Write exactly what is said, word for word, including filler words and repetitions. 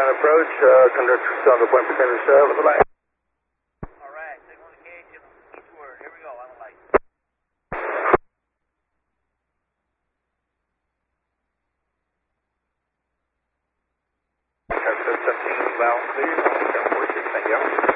nine approach, uh, conductor still on the point percentage, uh, with the light. Alright, signal indication, eastward, here we go, on the light. That's fifteen, bound clear, ten forty-six, thank you.